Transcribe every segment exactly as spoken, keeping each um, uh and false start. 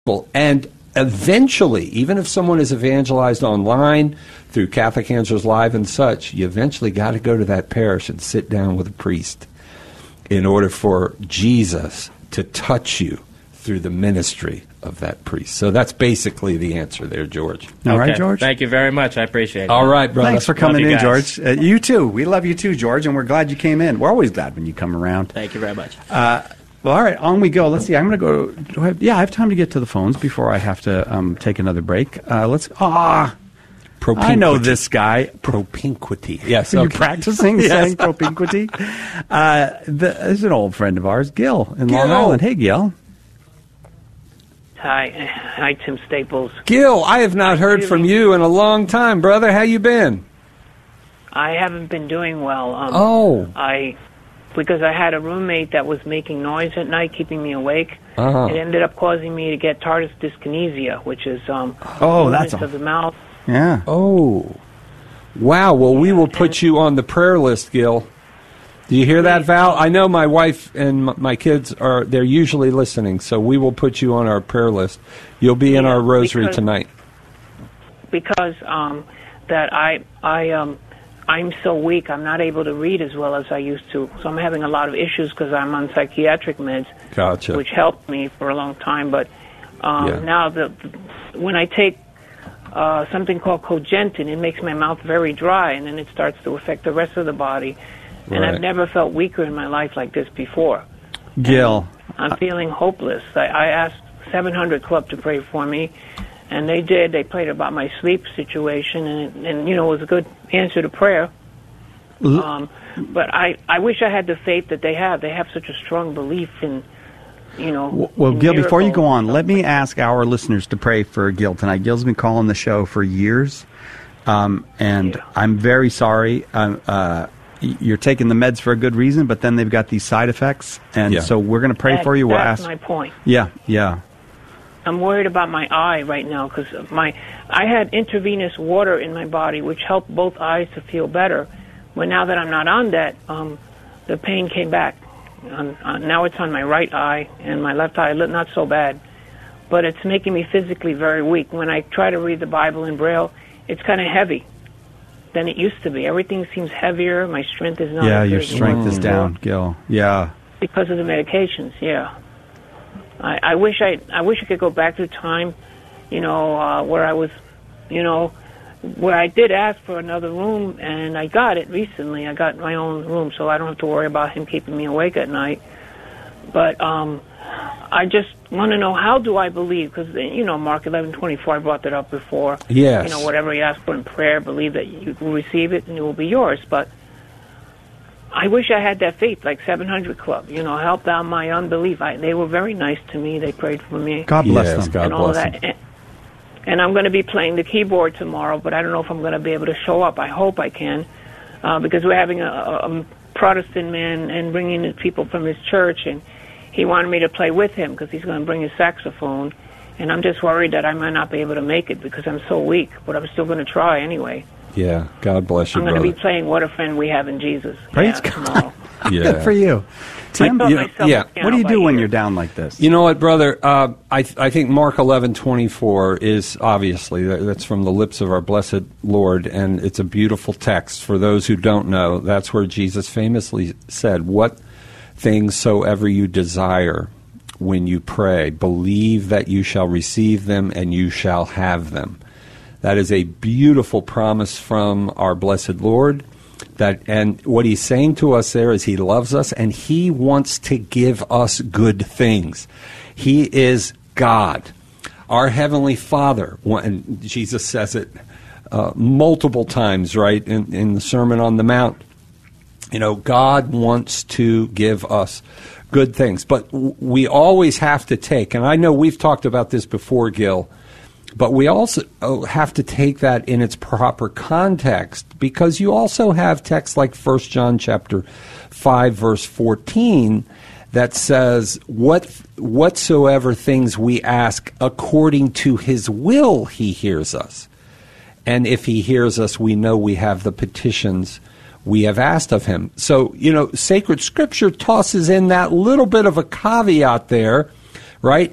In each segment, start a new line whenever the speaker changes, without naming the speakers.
And eventually, even if someone is evangelized online through Catholic Answers Live and such, you eventually got to go to that parish and sit down with a priest in order for Jesus to touch you through the ministry of that priest. So that's basically the answer there, George.
All
okay.
right, George?
Thank you very much. I appreciate it.
All right, brother.
Thanks for coming
Love you
in,
guys.
George. Uh, you too. We love you too, George, and we're glad you came in. We're always glad when you come around.
Thank you very much.
Uh, well, all right, on we go. Let's see. I'm going to go. Do I have, yeah, I have time to get to the phones before I have to um, take another break. Uh, let's. Ah, I know this guy.
Propinquity. Yes.
Are you
Okay.
practicing
Yes.
saying propinquity? Uh, the, this is an old friend of ours, Gil, in Long
Gil.
Island. Hey, Gil.
Hi, hi, Tim Staples.
Gil, I have not heard from you in a long time, brother. How you been?
I haven't been doing well. Um,
Oh.
I because I had a roommate that was making noise at night, keeping me awake.
Uh-huh.
It ended up causing me to get tardive dyskinesia, which is um,
Oh, that's
movements
a-
of the mouth.
Yeah.
Oh. Wow. Well, we will put you on the prayer list, Gil. Do you hear that, Val? I know my wife and m- my kids are, they're usually listening, so we will put you on our prayer list. You'll be in
Yeah,
our rosary
because-
tonight.
Because um, that I I um I'm so weak, I'm not able to read as well as I used to. So I'm having a lot of issues because I'm on psychiatric meds,
Gotcha.
which helped me for a long time. But um,
Yeah.
now the when I take uh, something called Cogentin, it makes my mouth very dry, and then it starts to affect the rest of the body. And
Right.
I've never felt weaker in my life like this before.
Gil.
I'm feeling hopeless. I, I asked seven hundred Club to pray for me, and they did. They prayed about my sleep situation, and, and you know, it was a good answer to prayer. Um, but I, I wish I had the faith that they have. They have such a strong belief in, you know.
Well,
in
Gil, before you go
miracles
on, let me ask our listeners to pray for Gil tonight. Gil's been calling the show for years, um, and
Yeah.
I'm very sorry. Um, uh, y- you're taking the meds for a good reason, but then they've got these side effects, and
Yeah.
so we're going to pray
That-
for you. We'll
that's
ask.
my point.
Yeah, yeah.
I'm worried about my eye right now because my I had intravenous water in my body, which helped both eyes to feel better. But now that I'm not on that, um, the pain came back. On, on, now it's on my right eye and my left eye, not so bad. But it's making me physically very weak. When I try to read the Bible in Braille, it's kind of heavy than it used to be. Everything seems heavier. My strength is not
Yeah,
as
your
good as it
strength
was
is
before.
down, Gil. Yeah.
Because of the medications, yeah. I, I wish I I wish I could go back to time, you know, uh, where I was, you know, where I did ask for another room, and I got it recently. I got my own room, so I don't have to worry about him keeping me awake at night. But um, I just want to know, how do I believe? Because, you know, Mark eleven twenty-four, I brought that up before.
Yes.
You know, whatever you ask for in prayer, believe that you will receive it and it will be yours. But I wish I had that faith, like seven hundred Club, you know, help out my unbelief. I, they were very nice to me. They prayed for me.
God bless
Yes,
them.
God
and all of
bless
that.
them.
And, and I'm going to be playing the keyboard tomorrow, but I don't know if I'm going to be able to show up. I hope I can, uh, because we're having a, a, a Protestant man and bringing in people from his church, and he wanted me to play with him because he's going to bring his saxophone. And I'm just worried that I might not be able to make it because I'm so weak, but I'm still going to try anyway.
Yeah. God bless you,
I'm going to
brother.
be playing What a Friend We Have in Jesus.
Praise
yeah,
God.
tomorrow.
Yeah.
Good for you. Tim,
I
you-
taught myself
yeah.
the piano
what do you
by
do when
ear.
you're down like this?
You know what, brother? Uh, I th- I think Mark eleven twenty-four is obviously that- that's from the lips of our blessed Lord, and it's a beautiful text. For those who don't know, that's where Jesus famously said, "What things soever you desire when you pray, believe that you shall receive them, and you shall have them." That is a beautiful promise from our blessed Lord. That, and what he's saying to us there is he loves us and he wants to give us good things. He is God, our Heavenly Father. And Jesus says it uh, multiple times, right, in, in the Sermon on the Mount. You know, God wants to give us good things. But w- we always have to take, and I know we've talked about this before, Gil, but we also have to take that in its proper context, because you also have texts like First John chapter five, verse fourteen, that says, "What whatsoever things we ask according to his will, he hears us. And if he hears us, we know we have the petitions we have asked of him." So, you know, sacred scripture tosses in that little bit of a caveat there, right?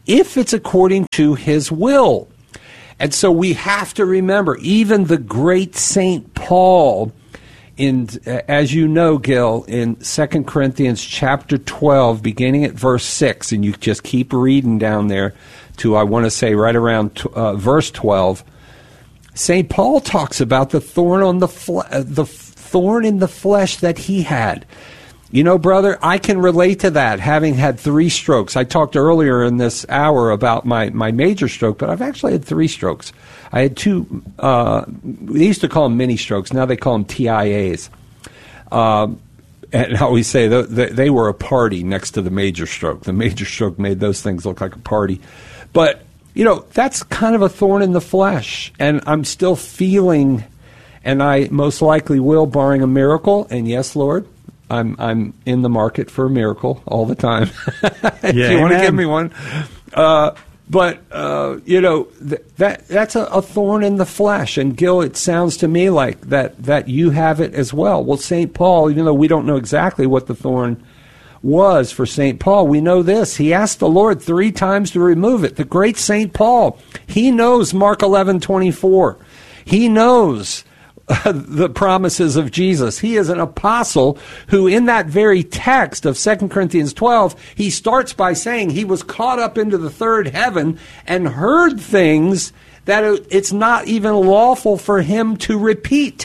if it's according to his will. And so we have to remember, even the great Saint Paul, in, as you know, Gil, in Second Corinthians chapter twelve, beginning at verse six, and you just keep reading down there to, I want to say, right around uh, verse twelve, Saint Paul talks about the thorn on the fle- the thorn in the flesh that he had. You know, brother, I can relate to that, having had three strokes. I talked earlier in this hour about my, my major stroke, but I've actually had three strokes. I had two, uh, they used to call them mini strokes. Now they call them T I As. Uh, and I always say they, they were a party next to the major stroke. The major stroke made those things look like a party. But, you know, that's kind of a thorn in the flesh. And I'm still feeling, and I most likely will, barring a miracle. And yes, Lord, I'm I'm in the market for a miracle all the time. if
yeah,
you want to
amen.
give me one. Uh, but, uh, you know, th- that that's a, a thorn in the flesh. And, Gil, it sounds to me like that, that you have it as well. Well, Saint Paul, even though we don't know exactly what the thorn was for Saint Paul, we know this. He asked the Lord three times to remove it. The great Saint Paul, he knows Mark eleven twenty-four. He knows uh, the promises of Jesus. He is an apostle who, in that very text of Second Corinthians twelve, he starts by saying he was caught up into the third heaven and heard things that it's not even lawful for him to repeat.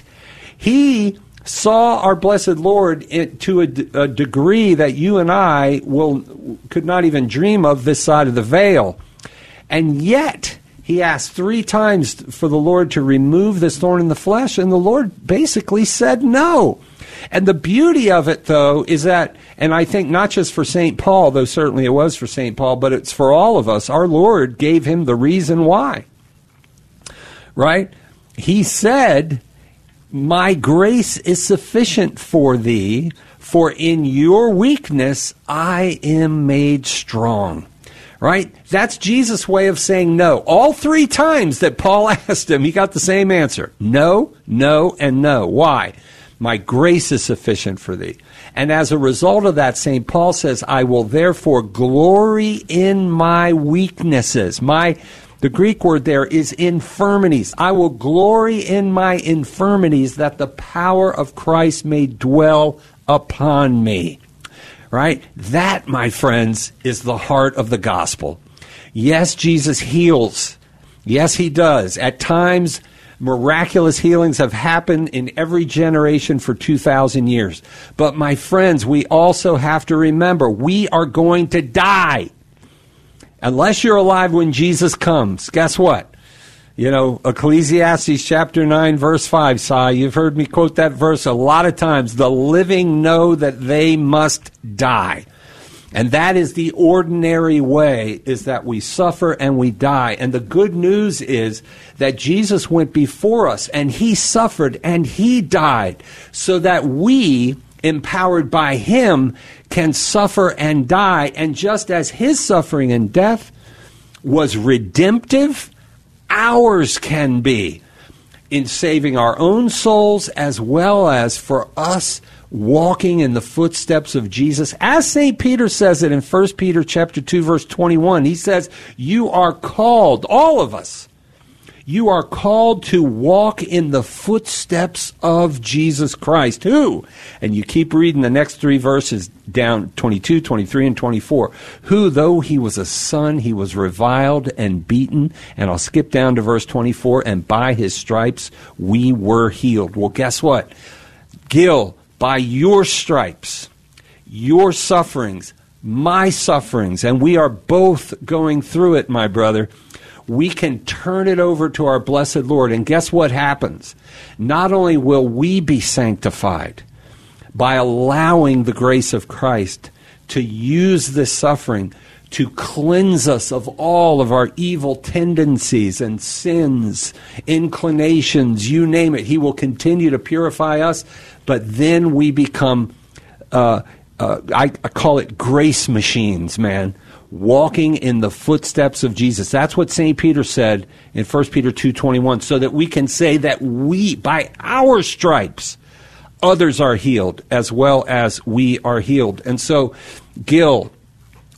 He saw our blessed Lord in, to a, a degree that you and I will could not even dream of this side of the veil. And yet, he asked three times for the Lord to remove this thorn in the flesh, and the Lord basically said no. And the beauty of it, though, is that, and I think not just for Saint Paul, though certainly it was for Saint Paul, but it's for all of us, our Lord gave him the reason why. Right? He said, my grace is sufficient for thee, for in your weakness I am made strong. Right? That's Jesus' way of saying no. All three times that Paul asked him, he got the same answer. No, no, and no. Why? My grace is sufficient for thee. And as a result of that, Saint Paul says, I will therefore glory in my weaknesses. My The Greek word there is infirmities. I will glory in my infirmities that the power of Christ may dwell upon me. Right? That, my friends, is the heart of the gospel. Yes, Jesus heals. Yes, he does. At times, miraculous healings have happened in every generation for two thousand years. But, my friends, we also have to remember, we are going to die. Unless you're alive when Jesus comes. Guess what? You know, Ecclesiastes chapter nine, verse five, Sai, you've heard me quote that verse a lot of times. The living know that they must die. And that is the ordinary way, is that we suffer and we die. And the good news is that Jesus went before us and he suffered and he died so that we, empowered by him, can suffer and die. And just as his suffering and death was redemptive, ours can be in saving our own souls as well as for us walking in the footsteps of Jesus. As Saint Peter says it in First Peter chapter two, verse twenty-one, he says, you are called, all of us, you are called to walk in the footsteps of Jesus Christ. Who? And you keep reading the next three verses down, twenty-two, twenty-three, and twenty-four. Who, though he was a son, he was reviled and beaten. And I'll skip down to verse twenty-four. And by his stripes we were healed. Well, guess what? Gil, by your stripes, your sufferings, my sufferings, and we are both going through it, my brother, we can turn it over to our blessed Lord. And guess what happens? Not only will we be sanctified by allowing the grace of Christ to use this suffering to cleanse us of all of our evil tendencies and sins, inclinations, you name it. He will continue to purify us, but then we become, uh, uh, I, I call it grace machines, man. Walking in the footsteps of Jesus. That's what Saint Peter said in First Peter two twenty-one, so that we can say that we, by our stripes, others are healed as well as we are healed. And so, Gil,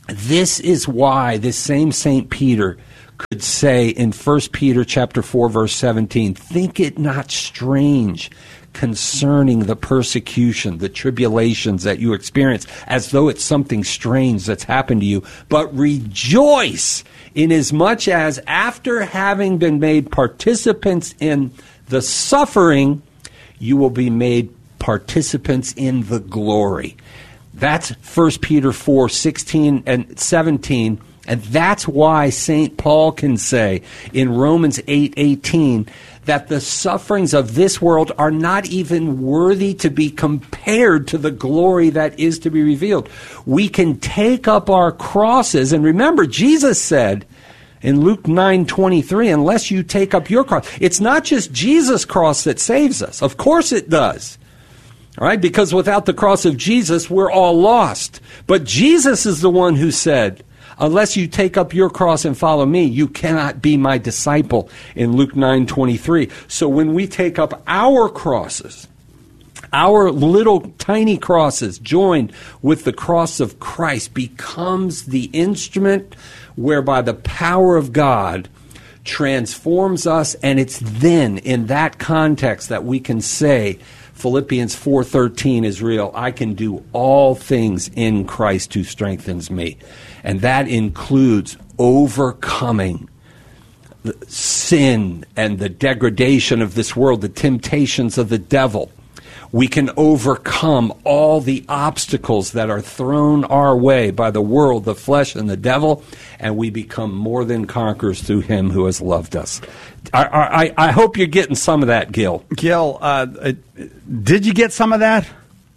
This is why this same Saint Peter could say in First Peter chapter four, verse seventeen, think it not strange concerning the persecution, the tribulations that you experience, as though it's something strange that's happened to you, but rejoice inasmuch as after having been made participants in the suffering, you will be made participants in the glory. That's First Peter four, sixteen and seventeen. And that's why Saint Paul can say in Romans eight, eighteen that the sufferings of this world are not even worthy to be compared to the glory that is to be revealed. We can take up our crosses. And remember, Jesus said in Luke nine twenty-three, unless you take up your cross. It's not just Jesus' cross that saves us. Of course it does. All right? Because without the cross of Jesus, we're all lost. But Jesus is the one who said, unless you take up your cross and follow me, you cannot be my disciple in Luke nine twenty-three. So when we take up our crosses, our little tiny crosses joined with the cross of Christ becomes the instrument whereby the power of God transforms us, and it's then in that context that we can say Philippians four thirteen is real. I can do all things in Christ who strengthens me. And that includes overcoming the sin and the degradation of this world, the temptations of the devil. We can overcome all the obstacles that are thrown our way by the world, the flesh, and the devil, and we become more than conquerors through him who has loved us. I, I, I hope you're getting some of that, Gil.
Gil, uh, uh, did you get some of that?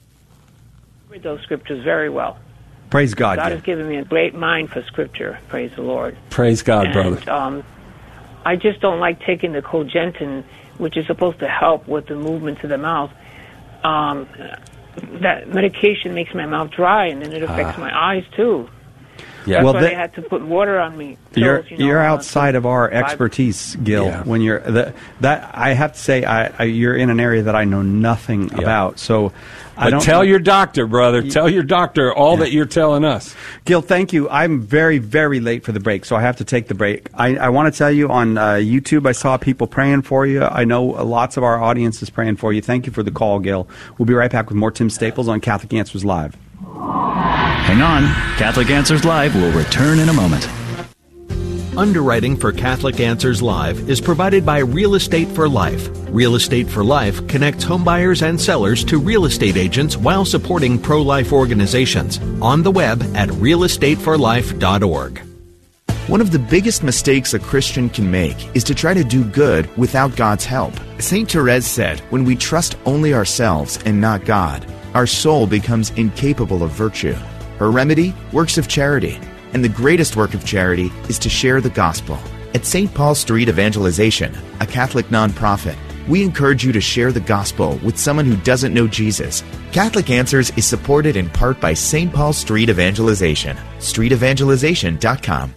Read those scriptures very well.
Praise God.
God
Gil.
has given me a great mind for scripture. Praise the Lord.
Praise God,
and,
brother.
Um, I just don't like taking the Cogentin, which is supposed to help with the movement to the mouth. Um, that medication makes my mouth dry, and then it affects ah. my eyes too.
Yeah.
That's
well,
why
that,
they had to put water on me.
You're
pills, you know,
you're
uh,
outside of our expertise, Gil.
Yeah.
When you're the, that, I have to say, I, I, you're in an area that I know nothing yeah. about. So,
but
I don't
tell
know.
your doctor, brother. Tell your doctor all yeah. that you're telling us.
Gil, thank you. I'm very, very late for the break, so I have to take the break. I, I want to tell you on uh, YouTube, I saw people praying for you. I know lots of our audience is praying for you. Thank you for the call, Gil. We'll be right back with more Tim Staples on Catholic Answers Live.
Hang on. Catholic Answers Live will return in a moment.
Underwriting for Catholic Answers Live is provided by Real Estate for Life. Real Estate for Life connects homebuyers and sellers to real estate agents while supporting pro-life organizations. On the web at real estate for life dot org.
One of the biggest mistakes a Christian can make is to try to do good without God's help. Saint Therese said, when we trust only ourselves and not God, our soul becomes incapable of virtue. Her remedy? Works of charity. And the greatest work of charity is to share the gospel. At Saint Paul Street Evangelization, a Catholic nonprofit, we encourage you to share the gospel with someone who doesn't know Jesus. Catholic Answers is supported in part by Saint Paul Street Evangelization. street evangelization dot com.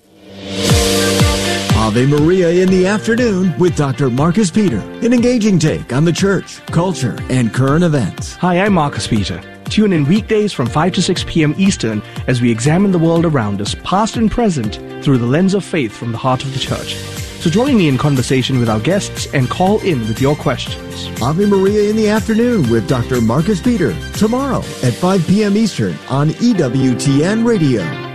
Ave Maria in the afternoon with Doctor Marcus Peter. An engaging take on the church, culture, and current events.
Hi, I'm Marcus Peter. Tune in weekdays from five to six p.m. Eastern as we examine the world around us, past and present, through the lens of faith from the heart of the church. So join me in conversation with our guests and call in with your questions.
Ave Maria in the afternoon with Doctor Marcus Peter. Tomorrow at five p.m. Eastern on E W T N Radio.